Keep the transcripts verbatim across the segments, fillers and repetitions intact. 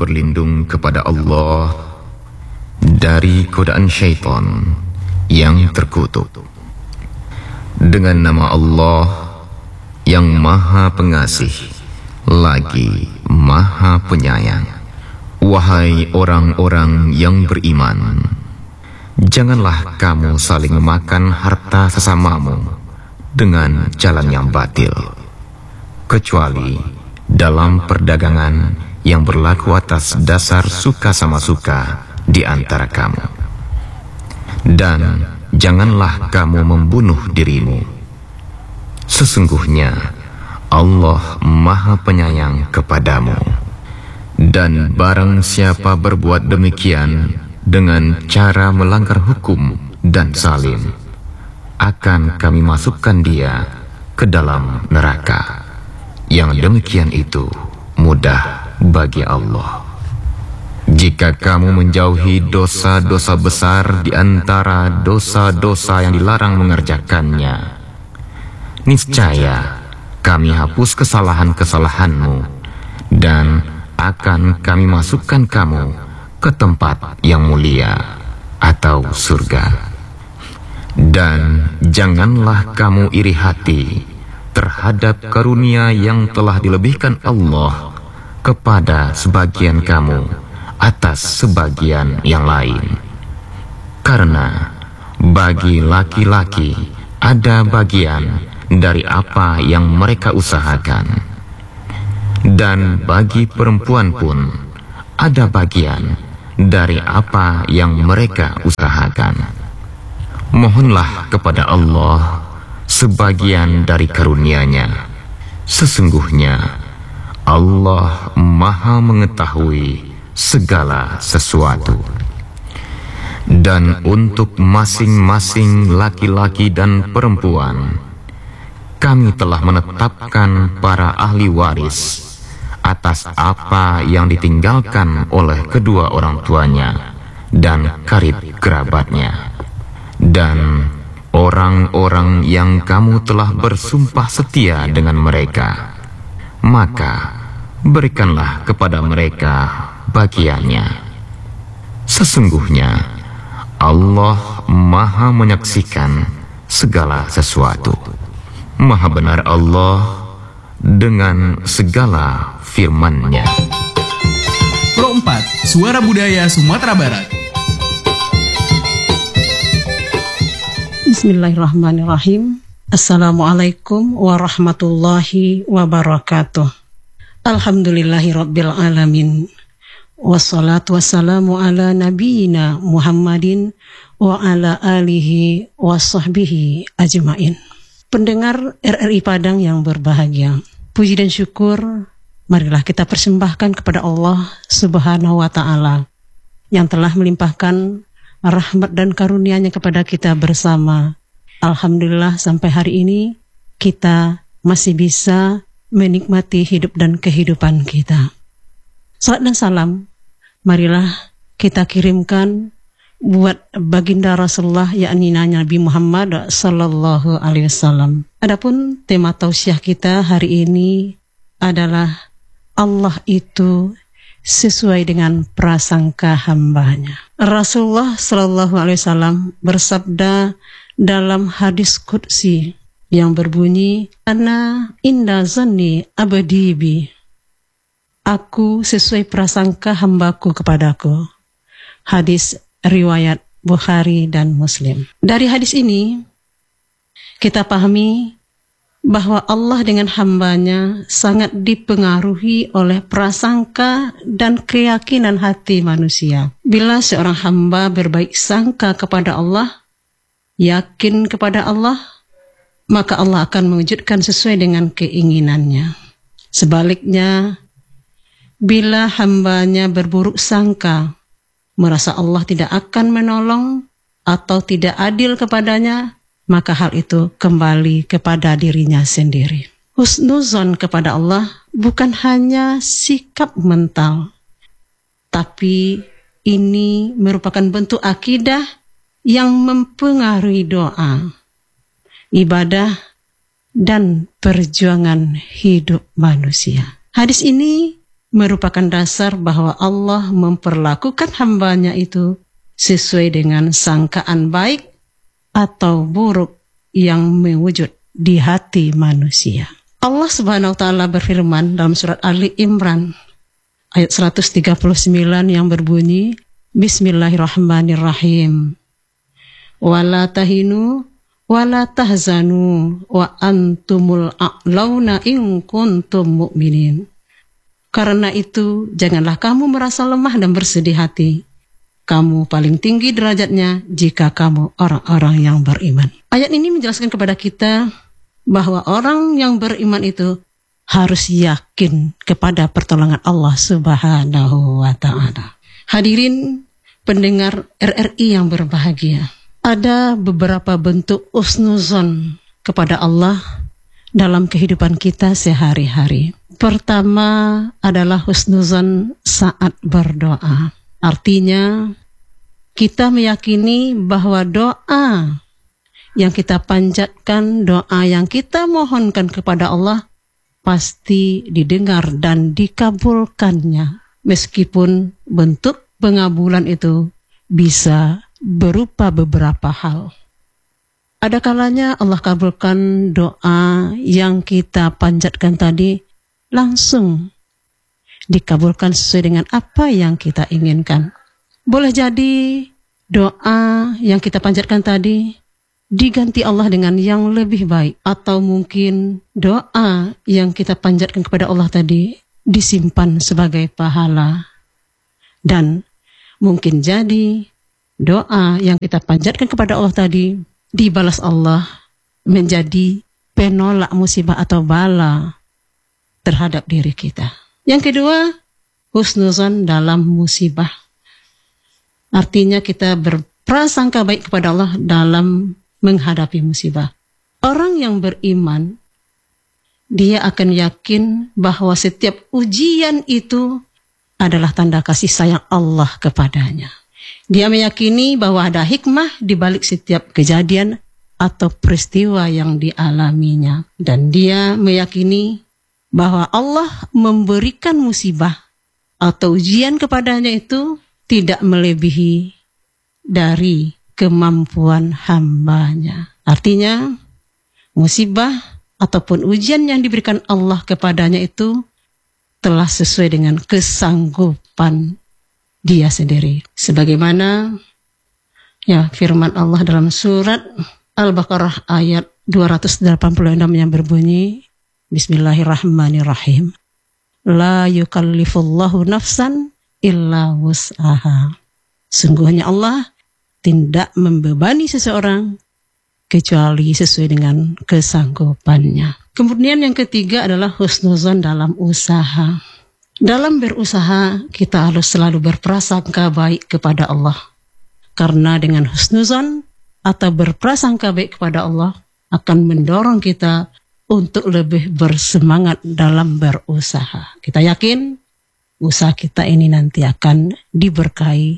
berlindung kepada Allah dari godaan syaitan yang terkutuk. Dengan nama Allah yang Maha Pengasih lagi Maha Penyayang. Wahai orang-orang yang beriman, janganlah kamu saling memakan harta sesamamu dengan jalan yang batil, kecuali dalam perdagangan yang berlaku atas dasar suka sama suka di antara kamu. Dan janganlah kamu membunuh dirimu. Sesungguhnya Allah Maha Penyayang kepadamu. Dan barang siapa berbuat demikian dengan cara melanggar hukum dan zalim, akan kami masukkan dia ke dalam neraka. Yang demikian itu mudah bagi Allah. Jika kamu menjauhi dosa-dosa besar di antara dosa-dosa yang dilarang mengerjakannya, niscaya kami hapus kesalahan-kesalahanmu dan akan kami masukkan kamu ke tempat yang mulia atau surga. Dan janganlah kamu iri hati terhadap karunia yang telah dilebihkan Allah kepada sebagian kamu atas sebagian yang lain. Karena bagi laki-laki ada bagian dari apa yang mereka usahakan, dan bagi perempuan pun ada bagian dari apa yang mereka usahakan. Mohonlah kepada Allah sebagian dari karunia-Nya. Sesungguhnya Allah Maha mengetahui segala sesuatu. Dan untuk masing-masing laki-laki dan perempuan, kami telah menetapkan para ahli waris atas apa yang ditinggalkan oleh kedua orang tuanya dan karib kerabatnya, dan orang-orang yang kamu telah bersumpah setia dengan mereka, maka berikanlah kepada mereka bagiannya. Sesungguhnya Allah Maha menyaksikan segala sesuatu. Maha benar Allah dengan segala firman-Nya. Pro empat, Suara Budaya Sumatera Barat. Bismillahirrahmanirrahim. Assalamualaikum warahmatullahi wabarakatuh. Alhamdulillahirabbil alamin. Wassalatu wassalamu ala nabiyyina Muhammadin wa ala alihi wa sahbihi ajmain. Pendengar R R I Padang yang berbahagia, puji dan syukur marilah kita persembahkan kepada Allah Subhanahu wa Ta'ala yang telah melimpahkan rahmat dan karunia-Nya kepada kita bersama. Alhamdulillah sampai hari ini kita masih bisa menikmati hidup dan kehidupan kita. Salat dan salam marilah kita kirimkan buat baginda Rasulullah, yakni Nabi Muhammad sallallahu alaihi wasallam. Adapun tema tausiah kita hari ini adalah Allah itu sesuai dengan prasangka hambanya. Rasulullah sallallahu alaihi wasallam bersabda dalam hadis qudsi yang berbunyi, Ana inda zanni abdi bi. Aku sesuai prasangka hambaku kepadaku. Hadis riwayat Bukhari dan Muslim. Dari hadis ini kita pahami bahwa Allah dengan hambanya sangat dipengaruhi oleh prasangka dan keyakinan hati manusia. Bila seorang hamba berbaik sangka kepada Allah, yakin kepada Allah, maka Allah akan mewujudkan sesuai dengan keinginannya. Sebaliknya, bila hambanya berburuk sangka, merasa Allah tidak akan menolong atau tidak adil kepadanya, maka hal itu kembali kepada dirinya sendiri. Husnuzon kepada Allah bukan hanya sikap mental, tapi ini merupakan bentuk akidah yang mempengaruhi doa, ibadah, dan perjuangan hidup manusia. Hadis ini merupakan dasar bahwa Allah memperlakukan hambanya itu sesuai dengan sangkaan baik atau buruk yang mewujud di hati manusia. Allah Subhanahu wa taala berfirman dalam surat Ali Imran ayat seratus tiga puluh sembilan yang berbunyi, Bismillahirrahmanirrahim. Wala tahinu wala tahzanu wa antumul a'launa in kuntum mu'minin. Karena itu janganlah kamu merasa lemah dan bersedih hati. Kamu paling tinggi derajatnya jika kamu orang-orang yang beriman. Ayat ini menjelaskan kepada kita bahwa orang yang beriman itu harus yakin kepada pertolongan Allah Subhanahu wa ta'ala. Hadirin pendengar R R I yang berbahagia, ada beberapa bentuk husnuzon kepada Allah dalam kehidupan kita sehari-hari. Pertama adalah husnuzon saat berdoa. Artinya, kita meyakini bahwa doa yang kita panjatkan, doa yang kita mohonkan kepada Allah pasti didengar dan dikabulkannya. Meskipun bentuk pengabulan itu bisa berupa beberapa hal. Ada kalanya Allah kabulkan doa yang kita panjatkan tadi langsung dikabulkan sesuai dengan apa yang kita inginkan. Boleh jadi doa yang kita panjatkan tadi diganti Allah dengan yang lebih baik, atau mungkin doa yang kita panjatkan kepada Allah tadi disimpan sebagai pahala, dan mungkin jadi doa yang kita panjatkan kepada Allah tadi dibalas Allah menjadi penolak musibah atau bala terhadap diri kita. Yang kedua, husnuzon dalam musibah. Artinya kita berprasangka baik kepada Allah dalam menghadapi musibah. Orang yang beriman, dia akan yakin bahwa setiap ujian itu adalah tanda kasih sayang Allah kepadanya. Dia meyakini bahwa ada hikmah di balik setiap kejadian atau peristiwa yang dialaminya. Dan dia meyakini bahwa Allah memberikan musibah atau ujian kepadanya itu tidak melebihi dari kemampuan hambanya. Artinya, musibah ataupun ujian yang diberikan Allah kepadanya itu telah sesuai dengan kesanggupan dia sendiri. Sebagaimana ya firman Allah dalam surat Al-Baqarah ayat dua ratus delapan puluh enam yang berbunyi, Bismillahirrahmanirrahim. La yukallifullahu nafsan illa wus'aha. Sungguhnya Allah tidak membebani seseorang kecuali sesuai dengan kesanggupannya. Kemudian yang ketiga adalah husnuzon dalam usaha. Dalam berusaha kita harus selalu berprasangka baik kepada Allah. Karena dengan husnuzon atau berprasangka baik kepada Allah akan mendorong kita untuk lebih bersemangat dalam berusaha. Kita yakin usaha kita ini nanti akan diberkahi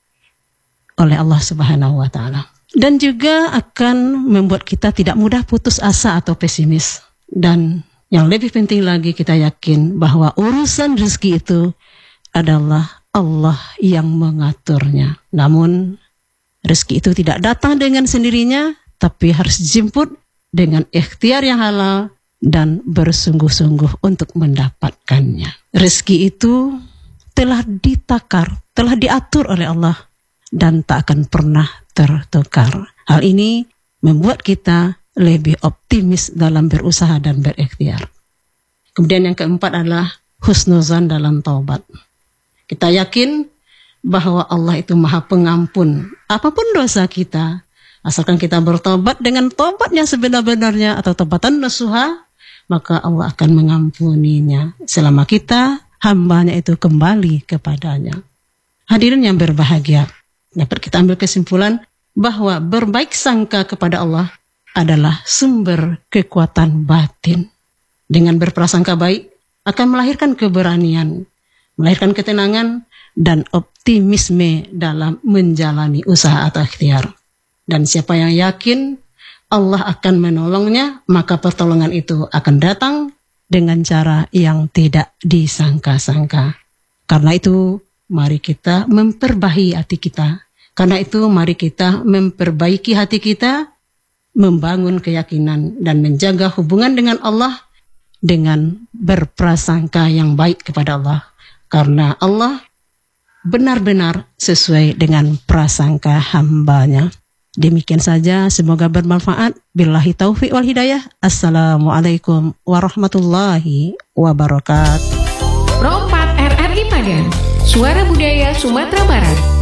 oleh Allah Subhanahu wa taala. Dan juga akan membuat kita tidak mudah putus asa atau pesimis. Dan yang lebih penting lagi, kita yakin bahwa urusan rezeki itu adalah Allah yang mengaturnya. Namun rezeki itu tidak datang dengan sendirinya, tapi harus dijemput dengan ikhtiar yang halal dan bersungguh-sungguh untuk mendapatkannya. Rezeki itu telah ditakar, telah diatur oleh Allah dan tak akan pernah tertukar. Hal ini membuat kita lebih optimis dalam berusaha dan berikhtiar. Kemudian yang keempat adalah husnuzan dalam taubat. Kita yakin bahwa Allah itu maha pengampun apapun dosa kita, asalkan kita bertobat dengan tobat yang sebenar-benarnya atau tobatan nasuha, maka Allah akan mengampuninya selama kita hambanya itu kembali kepadanya. Hadirin yang berbahagia, dapat kita ambil kesimpulan bahwa berbaik sangka kepada Allah adalah sumber kekuatan batin. Dengan berprasangka baik akan melahirkan keberanian, melahirkan ketenangan dan optimisme dalam menjalani usaha atau ikhtiar. Dan siapa yang yakin Allah akan menolongnya, maka pertolongan itu akan datang dengan cara yang tidak disangka-sangka. Karena itu, mari kita memperbaiki hati kita. Karena itu, mari kita memperbaiki hati kita, membangun keyakinan dan menjaga hubungan dengan Allah dengan berprasangka yang baik kepada Allah. Karena Allah benar-benar sesuai dengan prasangka hambanya. Demikian saja, semoga bermanfaat. Billahi taufiq wal hidayah. Assalamualaikum warahmatullahi wabarakatuh. Pro empat R R I Padang, Suara Budaya Sumatera Barat.